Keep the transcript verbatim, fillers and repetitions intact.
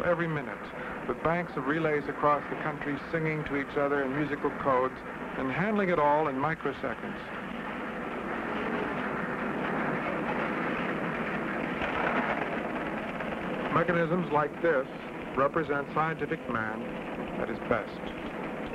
every minute, with banks of relays across the country singing to each other in musical codes and handling it all in microseconds. Mechanisms like this represent scientific man at his best.